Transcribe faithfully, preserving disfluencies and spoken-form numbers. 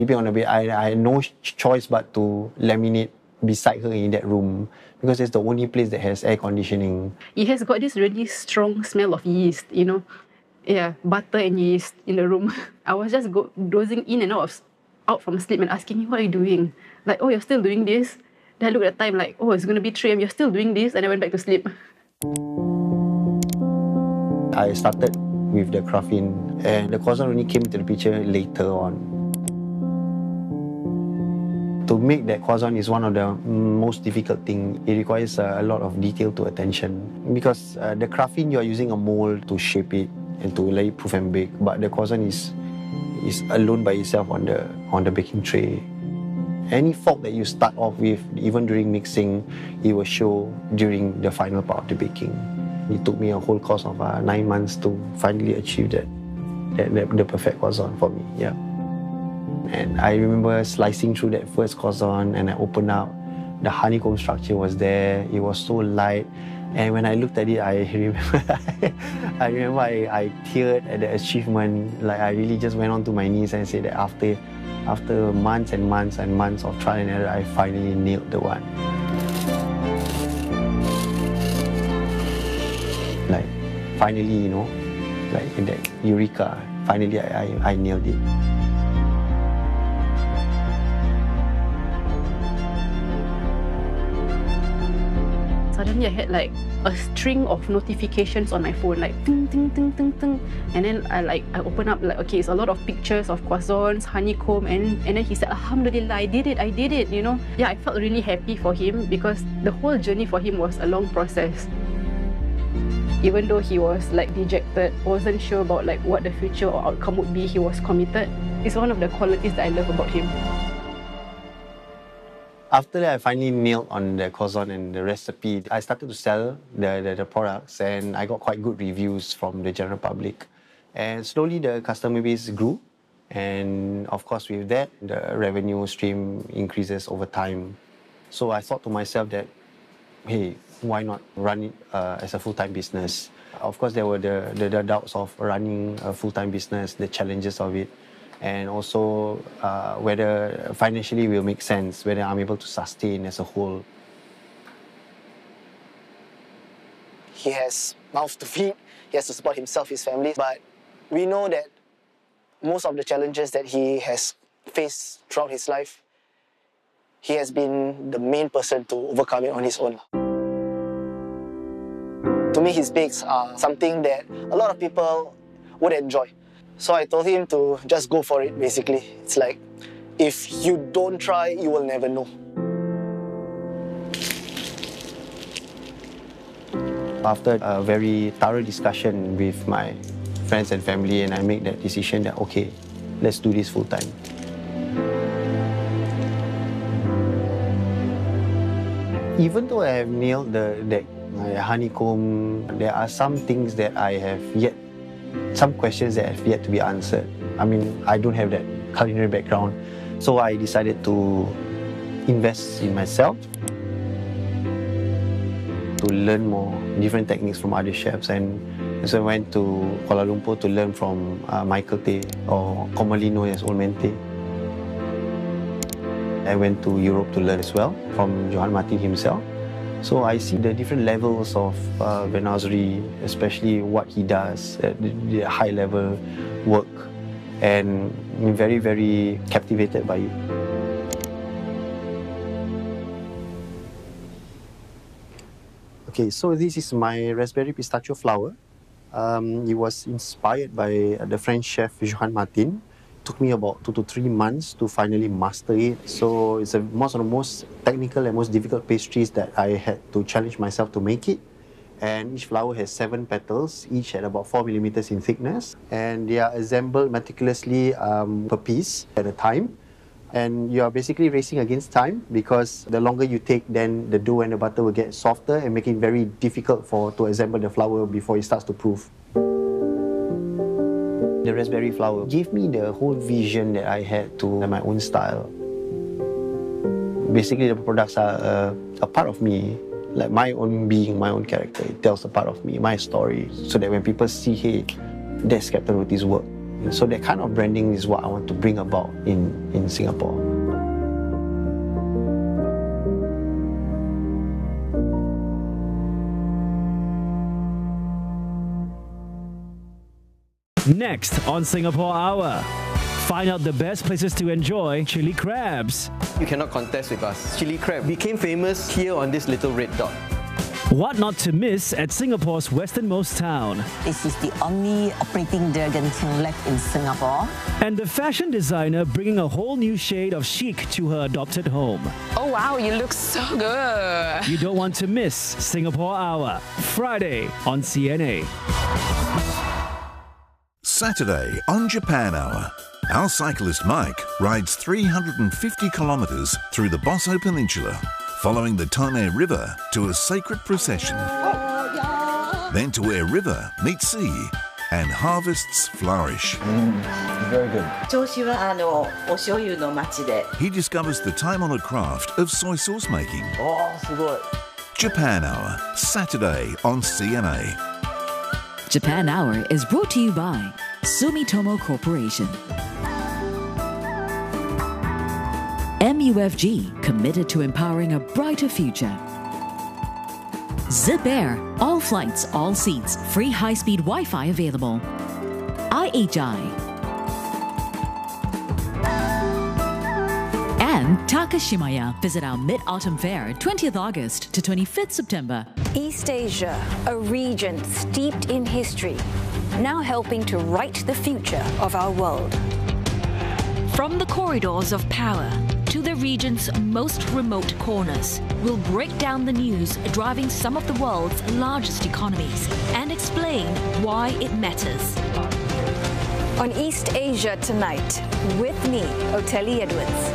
Sleeping on the bed, I, I had no choice but to laminate beside her in that room because it's the only place that has air conditioning. It has got this really strong smell of yeast, you know. Yeah, butter and yeast in the room. I was just go, dozing in and out of, out from sleep and asking him, what are you doing? Like, oh, you're still doing this? Then I looked at the time like, oh, it's going to be three a m, you're still doing this? And I went back to sleep. I started with the Craftinn, and the croissant only came into the picture later on. To make that croissant is one of the most difficult things. It requires uh, a lot of detail to attention because uh, the Craftinn, you are using a mold to shape it and to let it proof and bake, but the croissant is is alone by itself on the on the baking tray. Any fault that you start off with, even during mixing, it will show during the final part of the baking. It took me a whole course of uh, nine months to finally achieve that, that, that the perfect croissant for me. Yeah. And I remember slicing through that first croissant and I opened up. The honeycomb structure was there. It was so light. And when I looked at it, I remember I remember I, I teared at the achievement. Like I really just went onto my knees and said that after after months and months and months of trial and error, I finally nailed the one. Like finally, you know, like in that eureka, finally I, I, I nailed it. Suddenly I had like a string of notifications on my phone, like ting ting ting ting ting, and then I like I open up like, okay, it's a lot of pictures of croissants, honeycomb, and and then he said, Alhamdulillah, I did it, I did it, you know. Yeah, I felt really happy for him because the whole journey for him was a long process. Even though he was like dejected, wasn't sure about like what the future or outcome would be, he was committed. It's one of the qualities that I love about him. After that, I finally nailed on the croissant and the recipe. I started to sell the, the, the products and I got quite good reviews from the general public. And slowly the customer base grew. And of course with that, the revenue stream increases over time. So I thought to myself that, hey, why not run it uh, as a full-time business? Of course, there were the, the, the doubts of running a full-time business, the challenges of it. And also uh, whether financially will make sense, whether I'm able to sustain as a whole. He has mouth to feed, he has to support himself, his family, but we know that most of the challenges that he has faced throughout his life, he has been the main person to overcome it on his own. To me, his bakes are something that a lot of people would enjoy. So I told him to just go for it, basically. It's like, if you don't try, you will never know. After a very thorough discussion with my friends and family, and I made that decision that, okay, let's do this full time. Even though I have nailed the, the uh, honeycomb, there are some things that I have yet some questions that have yet to be answered. I mean, I don't have that culinary background, so I decided to invest in myself, to learn more different techniques from other chefs. And so I went to Kuala Lumpur to learn from uh, Michael Tay, or commonly known as Old Man Tay. I went to Europe to learn as well from Johan Martin himself. So I see the different levels of uh, Venazri, especially what he does, uh, the, the high-level work, and I'm very, very captivated by it. Okay, so this is my raspberry pistachio flour. Um, it was inspired by the French chef Johan Martin. It took me about two to three months to finally master it. So it's a, most of the most technical and most difficult pastries that I had to challenge myself to make it. And each flower has seven petals, each at about four millimeters in thickness. And they are assembled meticulously um, per piece at a time. And you are basically racing against time because the longer you take, then the dough and the butter will get softer and make it very difficult for to assemble the flour before it starts to proof. The raspberry flour gave me the whole vision that I had to my own style. Basically, the products are uh, a part of me, like my own being, my own character. It tells a part of me, my story, so that when people see, hey, that's Captain Rothi's work, So that kind of branding is what I want to bring about in, in Singapore. Next on Singapore Hour, find out the best places to enjoy chili crabs. You cannot contest with us. Chili crab became famous here on this little red dot. What not to miss at Singapore's westernmost town. This is the only operating Dragon King left in Singapore. And the fashion designer bringing a whole new shade of chic to her adopted home. Oh wow, you look so good. You don't want to miss Singapore Hour, Friday on C N A. Saturday on Japan Hour, our cyclist Mike rides three hundred fifty kilometres through the Bosso Peninsula, following the Tone River to a sacred procession. Then to where river meets sea and harvests flourish. Mm, very good. He discovers the time-honoured craft of soy sauce making. Oh, so good. Japan Hour, Saturday on C N A. Japan Hour is brought to you by Sumitomo Corporation. M U F G, committed to empowering a brighter future. Zip Air, all flights, all seats, free high-speed Wi-Fi available. I H I. And Takashimaya. Visit our Mid-Autumn Fair, twentieth August to twenty-fifth September. East Asia, a region steeped in history, now helping to write the future of our world. From the corridors of power to the region's most remote corners, we'll break down the news driving some of the world's largest economies and explain why it matters. On East Asia Tonight, with me, Oteli Edwards.